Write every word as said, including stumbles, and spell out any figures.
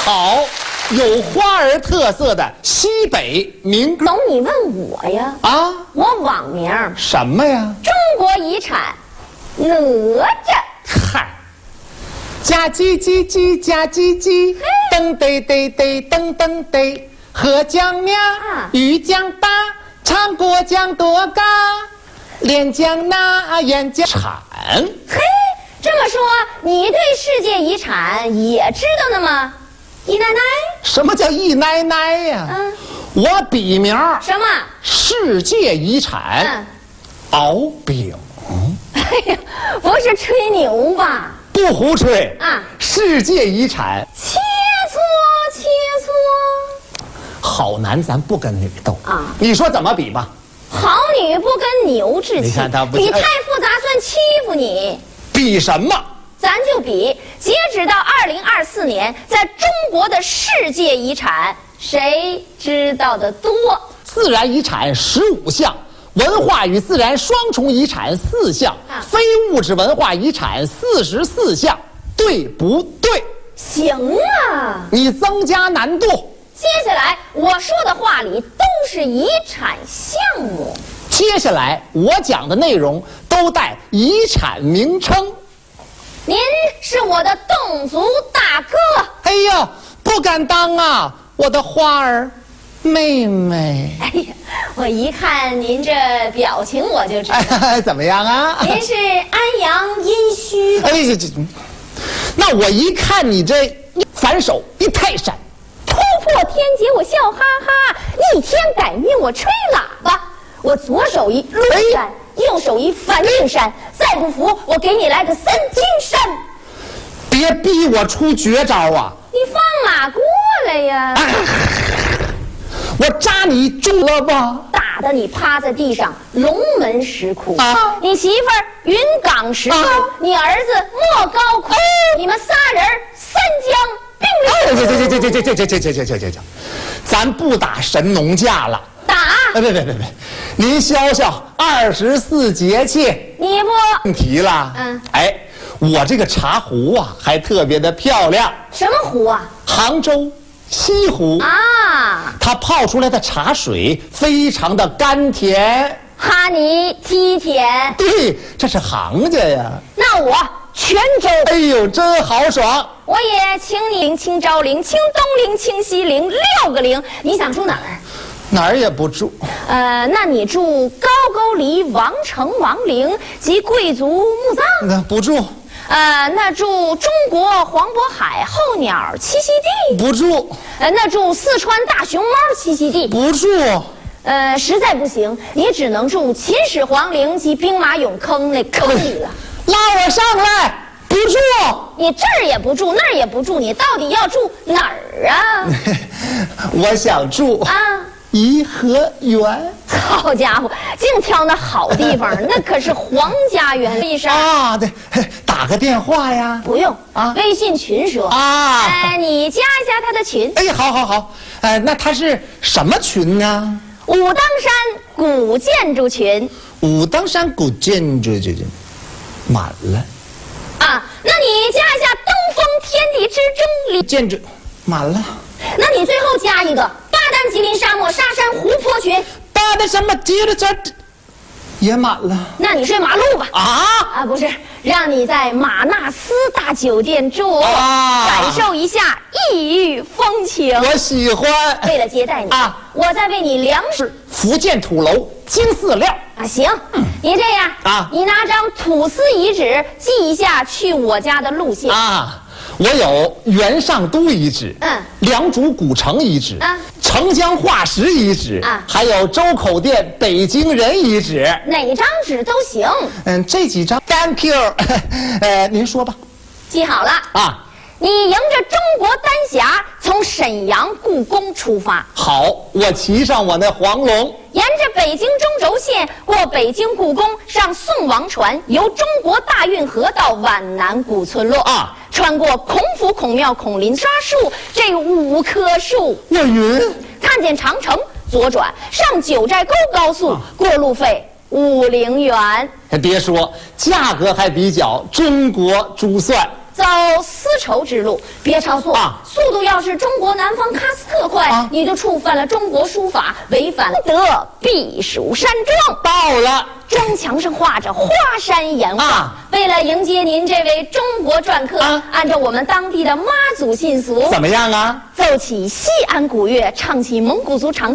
好，有花儿特色的西北民歌。 懂你问我呀？ 啊， 我网名什么呀？ 中国遗产哪吒。 嗨，夹叽叽叽夹叽叽，噔嘚嘚嘚噔噔嘚，河江苗，鱼江大，长过江多高，连江那沿江产。 嘿，这么说，你对世界遗产也知道呢吗？姨奶奶？ 什么叫姨奶奶呀？嗯，我笔名什么？ 世界遗产，敖丙。 哎呀，不是吹牛吧？ 不胡吹啊！ 世界遗产， 切磋切磋。 好男咱不跟女斗啊！ 你说怎么比吧？ 好女不跟牛置气。 你看他不， 你太复杂算欺负你。 比什么？ 咱就比，截止到二零二四年，在中国的世界遗产，谁知道的多？ 自然遗产十五项，文化与自然双重遗产四项，啊、非物质文化遗产四十四项，对不对？ 行啊， 你增加难度。 接下来我说的话里都是遗产项目。 接下来我讲的内容都带遗产名称。 您是我的侗族大哥。 哎呀，不敢当啊，我的花儿妹妹。 哎呀，我一看您这表情我就知道。 哎、怎么样啊？ 您是安阳殷墟吧？ 哎呀，这那我一看你这反手一泰山， 突破天劫我笑哈哈，逆天改命我吹喇叭，我左手一鹿山。哎右手一梵净山，再不服我给你来个三金山。 别逼我出绝招啊！ 你放马过来呀！啊、 我扎你住了吧？ 打得你趴在地上，龙门石窟。 啊、 你媳妇儿云冈石窟，啊、你儿子莫高窟，啊、你们仨人三江并列。 这这这这这这这这这这这这，咱不打神农架了。 打！ 哎，别别别别，您消消二十四节气。 你不问题了。嗯，哎，我这个茶壶啊，还特别的漂亮。 什么壶啊？ 杭州西湖啊。 它泡出来的茶水非常的甘甜， 哈尼梯田。 对，这是杭家呀。 那我泉州。 哎呦，真豪爽！ 我也清宁、清昭陵、清东陵、清西陵六个陵，你想住哪儿？ 哪儿也不住。 呃，那你住高句丽王城王陵及贵族墓葬？ 那不住。 呃，那住中国黄渤海候鸟栖息地？ 不住。 呃，那住四川大熊猫栖息地？ 不住。 呃，实在不行，你只能住秦始皇陵及兵马俑坑那坑里了。 拉我上来！不住。 你这儿也不住，那儿也不住，你到底要住哪儿啊？ 我想住啊。 颐和园。 好家伙，净挑那好地方，那可是皇家园历史啊！对，打个电话呀？ 不用啊，微信群说啊。 哎，你加一下他的群。 哎，好好好。哎，那他是什么群呢？ 武当山古建筑群。 武当山古建筑群满了。 啊，那你加一下东风天地之争里建筑满了。 那你最后加一个巴丹吉林沙漠沙山湖泊群。 巴丹什么吉林这也满了。 那你睡马路吧。 啊啊，不是，让你在马纳斯大酒店住， 啊、 感受一下异域风情。 我喜欢。 为了接待你啊，我再为你量是福建土楼金饲料啊。行，嗯、你这样啊，你拿张土司遗址记一下去我家的路线啊。我有元上都遗址，嗯，良渚古城遗址，啊，澄江化石遗址，啊，还有周口店北京人遗址， 哪张纸都行。 嗯，这几张 ，Thank you， 呃，您说吧。 记好了啊。你迎着中国丹霞从沈阳故宫出发。 好，我骑上我那黄龙， 沿着北京中轴线过北京故宫，上宋王船，由中国大运河到皖南古村落啊，穿过孔府、孔庙、孔林沙树这五棵树。 我晕。 看见长城，左转上九寨沟高速，啊、过路费五零元。 别说，价格还比较中国珠算。 走丝绸之路。别超速，啊、速度要是中国南方喀斯特快，啊、你就触犯了中国书法，违反了得避暑山庄。 到了。 砖墙上画着花山岩画，啊、为了迎接您这位中国篆客，啊、按照我们当地的妈祖信俗， 怎么样啊？ 奏起西安古乐，唱起蒙古族常